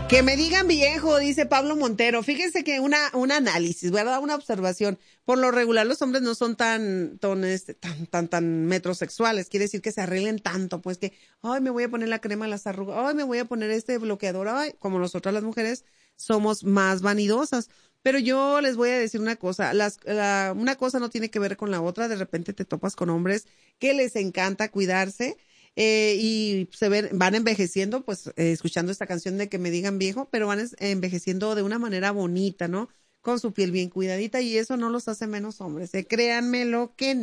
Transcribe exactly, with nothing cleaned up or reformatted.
Que me digan viejo, dice Pablo Montero. Fíjense que una, un análisis, ¿verdad? Una observación. Por lo regular los hombres no son tan, tan, este, tan, tan, tan metrosexuales. Quiere decir que se arreglen tanto, pues que, ay, me voy a poner la crema a las arrugas, ay, me voy a poner este bloqueador, ay, como nosotras las mujeres somos más vanidosas. Pero yo les voy a decir una cosa, las, la, una cosa no tiene que ver con la otra. De repente te topas con hombres que les encanta cuidarse. Eh, y se ven, van envejeciendo, pues, eh, escuchando esta canción de que me digan viejo, pero van es, envejeciendo de una manera bonita, ¿no? Con su piel bien cuidadita y eso no los hace menos hombres, eh, créanme lo que